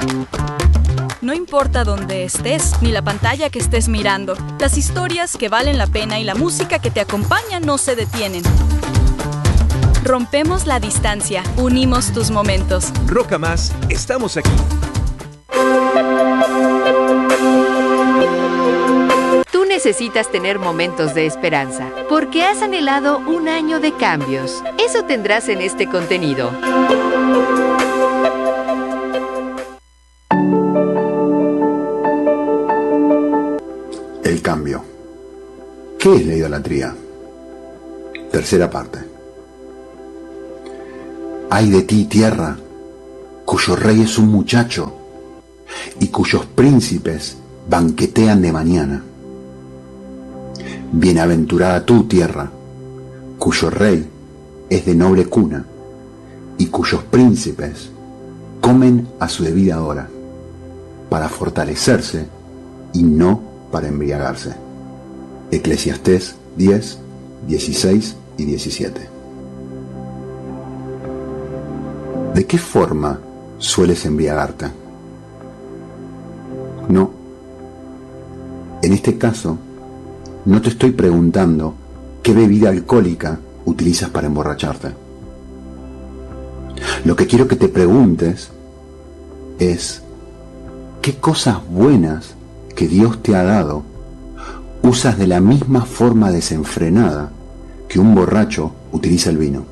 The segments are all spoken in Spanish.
No importa dónde estés, ni la pantalla que estés mirando, las historias que valen la pena y la música que te acompaña no se detienen. Rompemos la distancia, unimos tus momentos. Roca Más, estamos aquí. Tú necesitas tener momentos de esperanza, porque has anhelado un año de cambios. Eso tendrás en este contenido. El cambio. ¿Qué es la idolatría? Tercera parte. Ay de ti, tierra, cuyo rey es un muchacho y cuyos príncipes banquetean de mañana. Bienaventurada tú, tierra, cuyo rey es de noble cuna y cuyos príncipes comen a su debida hora, para fortalecerse y no para embriagarse. Eclesiastés 10, 16 y 17. ¿De qué forma sueles embriagarte? No. En este caso, no te estoy preguntando qué bebida alcohólica utilizas para emborracharte. Lo que quiero que te preguntes es qué cosas buenas que Dios te ha dado usas de la misma forma desenfrenada que un borracho utiliza el vino.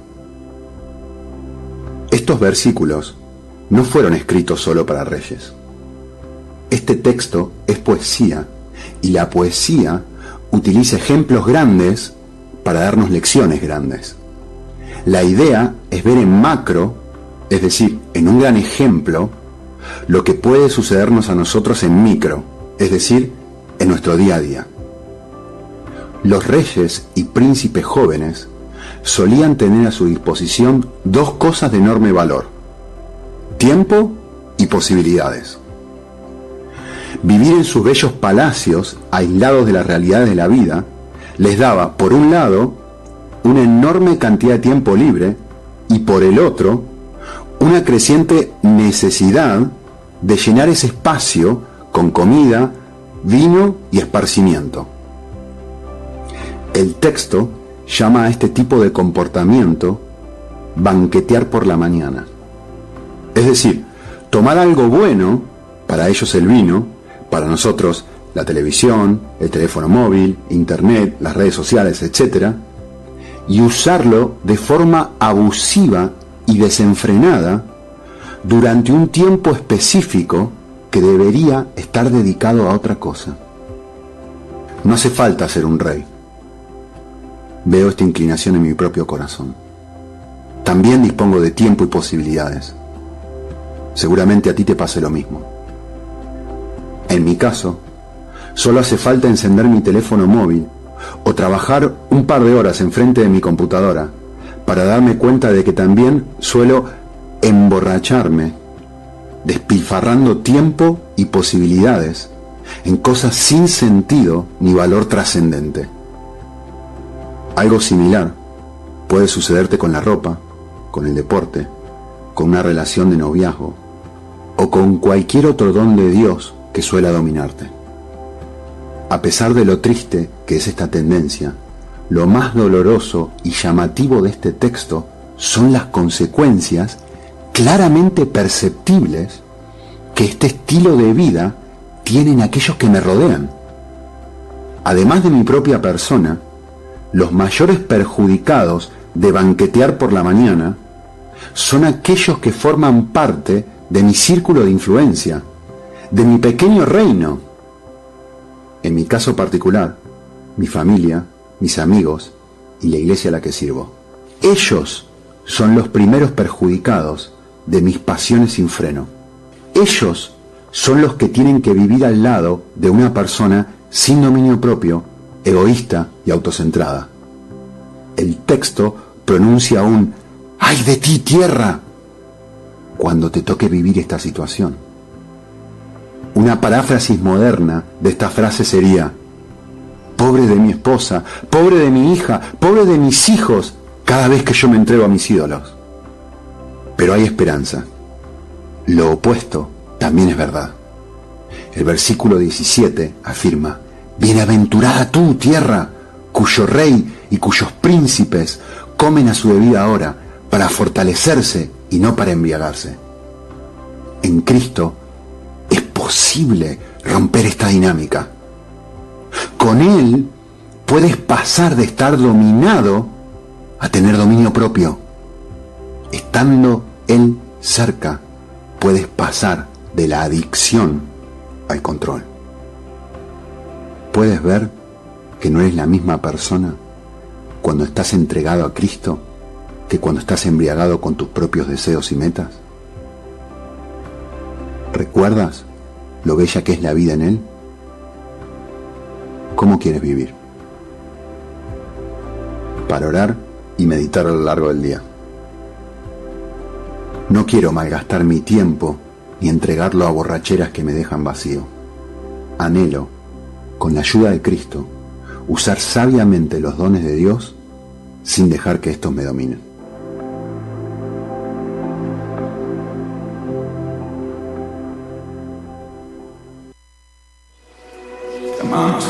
Estos versículos no fueron escritos solo para reyes. Este texto es poesía, y la poesía utiliza ejemplos grandes para darnos lecciones grandes. La idea es ver en macro, es decir, en un gran ejemplo, lo que puede sucedernos a nosotros en micro, es decir, en nuestro día a día. Los reyes y príncipes jóvenes solían tener a su disposición dos cosas de enorme valor: tiempo y posibilidades. Vivir en sus bellos palacios, aislados de las realidades de la vida, les daba, por un lado, una enorme cantidad de tiempo libre y, por el otro, una creciente necesidad de llenar ese espacio con comida, vino y esparcimiento. El texto llama a este tipo de comportamiento banquetear por la mañana. Es decir, tomar algo bueno, para ellos el vino, para nosotros la televisión, el teléfono móvil, internet, las redes sociales, etc., y usarlo de forma abusiva y desenfrenada durante un tiempo específico que debería estar dedicado a otra cosa. No hace falta ser un rey. Veo esta inclinación en mi propio corazón. También dispongo de tiempo y posibilidades. Seguramente a ti te pase lo mismo. En mi caso, solo hace falta encender mi teléfono móvil o trabajar un par de horas enfrente de mi computadora para darme cuenta de que también suelo emborracharme, despilfarrando tiempo y posibilidades en cosas sin sentido ni valor trascendente. Algo similar puede sucederte con la ropa, con el deporte, con una relación de noviazgo o con cualquier otro don de Dios que suela dominarte. A pesar de lo triste que es esta tendencia, lo más doloroso y llamativo de este texto son las consecuencias claramente perceptibles que este estilo de vida tiene en aquellos que me rodean. Además de mi propia persona, los mayores perjudicados de banquetear por la mañana son aquellos que forman parte de mi círculo de influencia, de mi pequeño reino. En mi caso particular, mi familia, mis amigos y la iglesia a la que sirvo. Ellos son los primeros perjudicados de mis pasiones sin freno. Ellos son los que tienen que vivir al lado de una persona sin dominio propio, egoísta y autocentrada. El texto pronuncia un ¡ay de ti, tierra!, cuando te toque vivir esta situación. Una paráfrasis moderna de esta frase sería: pobre de mi esposa, pobre de mi hija, pobre de mis hijos, cada vez que yo me entrego a mis ídolos. Pero hay esperanza. Lo opuesto también es verdad. El versículo 17 afirma: bienaventurada tú, tierra, cuyo rey y cuyos príncipes comen a su debida hora, para fortalecerse y no para embriagarse. En Cristo es posible romper esta dinámica. Con Él puedes pasar de estar dominado a tener dominio propio. Estando Él cerca, puedes pasar de la adicción al control. ¿Puedes ver que no eres la misma persona cuando estás entregado a Cristo que cuando estás embriagado con tus propios deseos y metas? ¿Recuerdas lo bella que es la vida en Él? ¿Cómo quieres vivir? Para orar y meditar a lo largo del día. No quiero malgastar mi tiempo ni entregarlo a borracheras que me dejan vacío. Anhelo, con la ayuda de Cristo, usar sabiamente los dones de Dios sin dejar que estos me dominen. Come on.